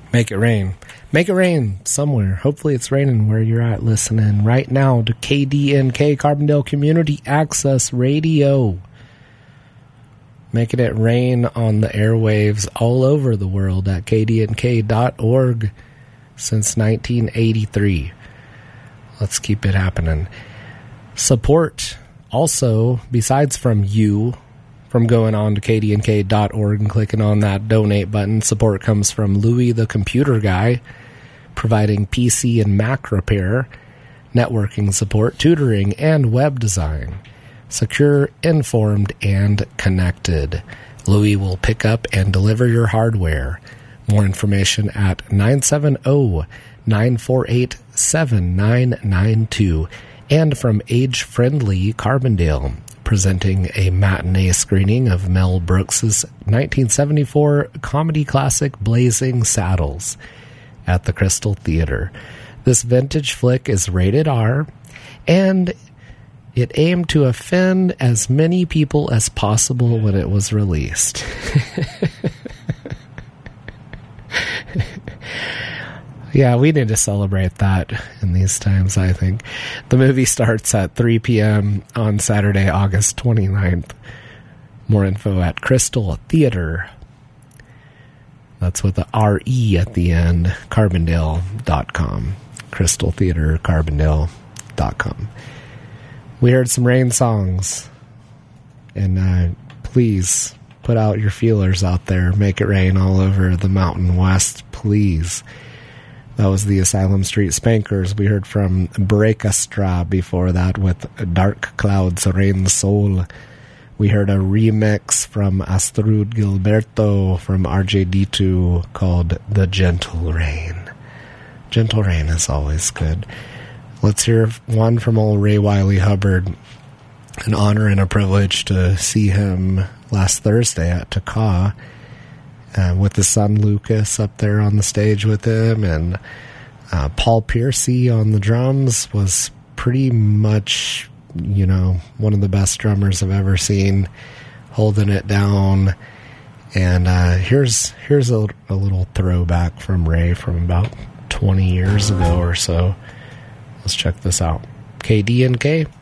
Make it rain. Make it rain somewhere. Hopefully it's raining where you're at listening right now to KDNK, Carbondale Community Access Radio. Making it rain on the airwaves all over the world at kdnk.org since 1983. Let's keep it happening. Support also, besides from you, from going on to kdnk.org and clicking on that donate button, support comes from Louie the Computer Guy, providing PC and Mac repair, networking support, tutoring, and web design. Secure, informed, and connected. Louie will pick up and deliver your hardware. More information at 970-948-7992. And from Age Friendly Carbondale, presenting a matinee screening of Mel Brooks's 1974 comedy classic Blazing Saddles at the Crystal Theater. This vintage flick is rated R, and it aimed to offend as many people as possible when it was released. Yeah, we need to celebrate that in these times, I think. The movie starts at 3 p.m. on Saturday, August 29th. More info at Crystal Theater. That's with the R-E at the end, Carbondale.com. Crystal Theater, Carbondale.com. We heard some rain songs. And please put out your feelers out there. Make it rain all over the Mountain West, please. That was the Asylum Street Spankers. We heard from Breakastra before that with Dark Clouds Rain Soul. We heard a remix from Astrud Gilberto from RJD2 called The Gentle Rain. Gentle Rain is always good. Let's hear one from old Ray Wiley Hubbard. An honor and a privilege to see him last Thursday at Taka. With his son Lucas up there on the stage with him, and Paul Piercy on the drums was pretty much, one of the best drummers I've ever seen, holding it down. And here's a little throwback from Ray from about 20 years ago or so. Let's check this out. KDNK.